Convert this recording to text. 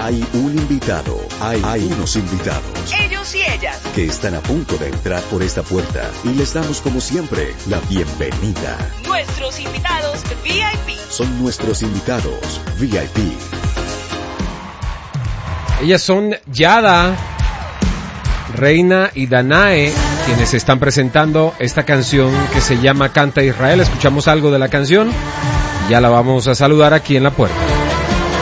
Hay un invitado, hay unos invitados. Ellos y ellas. Que están a punto de entrar por esta puerta y les damos como siempre la bienvenida. Nuestros invitados VIP. Son nuestros invitados VIP. Ellas son Yada, Reina y Danae, quienes están presentando esta canción que se llama Canta Israel. Escuchamos algo de la canción y ya la vamos a saludar aquí en la puerta.